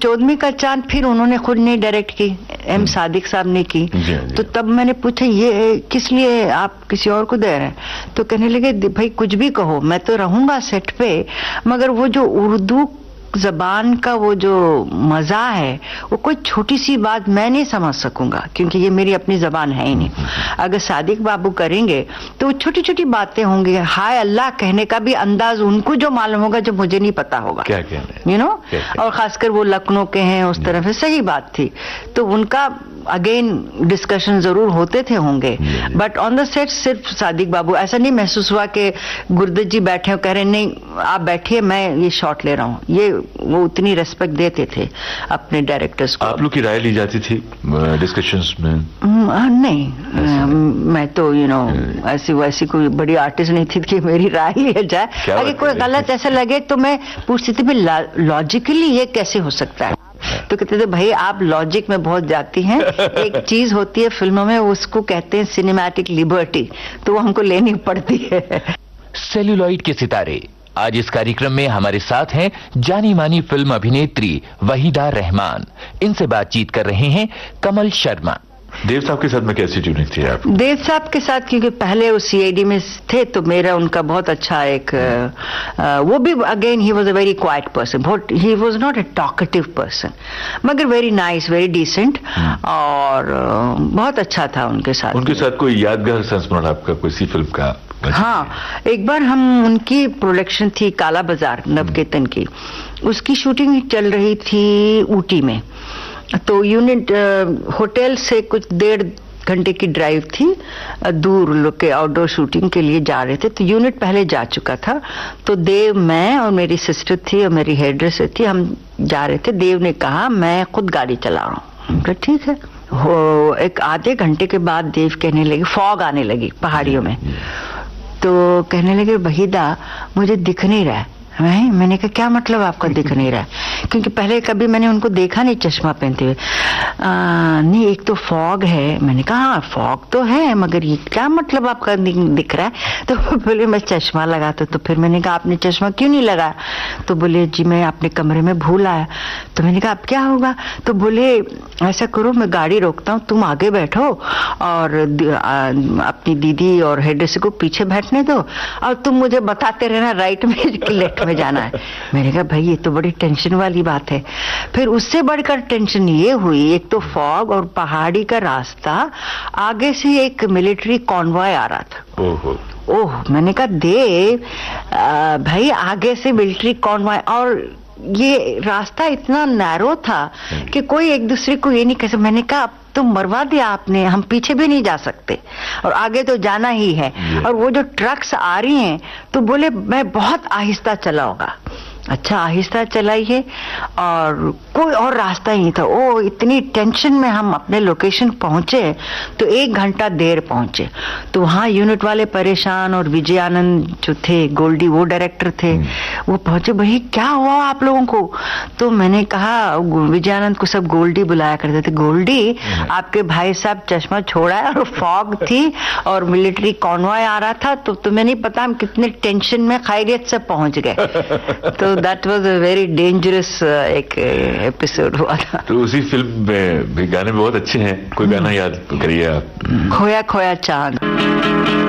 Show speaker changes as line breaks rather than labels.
14वीं का चांद फिर उन्होंने खुद नहीं डायरेक्ट की, एम सादिक साहब ने की। तो तब मैंने पूछा ये किस लिए आप किसी और को दे रहे हैं? तो कहने लगे भाई कुछ भी कहो, मैं तो रहूंगा सेट पे, मगर वो जो उर्दू जबान का वो जो मजा है वो कोई छोटी सी बात मैं नहीं समझ सकूंगा, क्योंकि ये मेरी अपनी जबान है ही नहीं। अगर सादिक बाबू करेंगे तो वो छोटी छोटी बातें होंगी, हाय अल्लाह कहने का भी अंदाज उनको जो मालूम होगा जो मुझे नहीं पता होगा,
क्या
यू नो। और खासकर वो लखनऊ के हैं, उस तरफ से सही बात थी। तो उनका अगेन डिस्कशन जरूर होते थे होंगे, बट ऑन द सेट सिर्फ सादिक बाबू। ऐसा नहीं महसूस हुआ कि गुरदत जी बैठे हो कह रहे नहीं आप बैठिए मैं ये शॉट ले रहा हूँ, ये वो उतनी रेस्पेक्ट देते थे अपने डायरेक्टर्स को।
आप लोग की राय ली जाती थी डिस्कशंस में?
नहीं, मैं तो यू नो ऐसी वैसी कोई बड़ी आर्टिस्ट नहीं थी कि मेरी राय लिया जाए। अगर कोई गलत ऐसा लगे तो मैं पूछती थी लॉजिकली ये कैसे हो सकता है, तो कहते थे भाई आप लॉजिक में बहुत जाती हैं। एक चीज होती है फिल्मों में, उसको कहते हैं सिनेमैटिक लिबर्टी, तो वो हमको लेनी पड़ती है।
सेल्यूलॉइड के सितारे आज इस कार्यक्रम में हमारे साथ हैं जानी मानी फिल्म अभिनेत्री वहीदा रहमान। इनसे बातचीत कर रहे हैं कमल शर्मा।
देव साहब के साथ में कैसी ट्यूनिंग थी आप?
देव साहब के साथ क्योंकि पहले वो सीआईडी में थे तो मेरा उनका बहुत अच्छा एक वो भी again he was a very quite person, he was not a talkative person, मगर वेरी नाइस, वेरी डिसेंट, और बहुत अच्छा था उनके साथ।
उनके साथ कोई यादगार संस्मरण आपका किसी फिल्म का?
हाँ, एक बार हम उनकी प्रोडक्शन थी काला बाजार नवकेतन की, उसकी शूटिंग चल रही थी ऊटी में। तो यूनिट होटल से कुछ 1.5 घंटे की ड्राइव थी, दूर लोग के आउटडोर शूटिंग के लिए जा रहे थे। तो यूनिट पहले जा चुका था, तो देव, मैं और मेरी सिस्टर थी और मेरी हेयर ड्रेसर थी, हम जा रहे थे। देव ने कहा मैं खुद गाड़ी चला रहा हूँ, ठीक है। हो एक आधे घंटे के बाद देव कहने लगे, फॉग आने लगी पहाड़ियों में, तो कहने लगे वहीदा मुझे दिख नहीं रहा है। मैंने कहा क्या मतलब आपका दिख नहीं रहा है? क्योंकि पहले कभी मैंने उनको देखा नहीं चश्मा पहनते हुए। नहीं एक तो फॉग है। मैंने कहा हाँ फॉग तो है, मगर ये क्या मतलब आपका दिख रहा है? तो बोले मैं चश्मा लगाता। तो फिर मैंने कहा आपने चश्मा क्यों नहीं लगाया? तो बोले जी मैं अपने कमरे में भूल आया। तो मैंने कहा अब क्या होगा? तो बोले ऐसा करो मैं गाड़ी रोकता हूँ, तुम आगे बैठो और अपनी दीदी और हेडर को पीछे बैठने दो और तुम मुझे बताते रहना राइट में कि लेफ्ट में जाना है। मैंने कहा भाई ये तो बड़ी टेंशन वाली बात है। फिर उससे बढ़कर टेंशन ये हुई, एक तो फॉग और पहाड़ी का रास्ता, आगे से एक मिलिट्री कॉन्वॉय आ रहा था। ओह मैंने कहा देव भाई आगे से मिलिट्री कॉन्वॉय, और ये रास्ता इतना नैरो था कि कोई एक दूसरे को ये नहीं कह सकता। मैंने कहा अब तो मरवा दिया आपने, हम पीछे भी नहीं जा सकते और आगे तो जाना ही है। और वो जो ट्रक्स आ रही हैं तो बोले मैं बहुत आहिस्ता चलाऊंगा। अच्छा आहिस्ता चलाइए, और कोई और रास्ता ही नहीं था। ओ इतनी टेंशन में हम अपने लोकेशन पहुंचे तो 1 घंटा देर पहुंचे। तो वहाँ यूनिट वाले परेशान, और विजय आनंद जो थे, गोल्डी वो डायरेक्टर थे, वो पहुंचे भाई क्या हुआ आप लोगों को? तो मैंने कहा, विजय आनंद को सब गोल्डी बुलाया करते थे, गोल्डी आपके भाई साहब चश्मा छोड़ा है और फॉग थी और मिलिट्री कॉन्वॉय आ रहा था, तो तुम्हें नहीं पता हम कितने टेंशन में खैरियत से पहुंच गए। तो that was a very dangerous एक एपिसोड हुआ था।
तो उसी फिल्म में भी गाने बहुत अच्छे हैं, कोई गाना याद करिए आप?
खोया खोया चांद।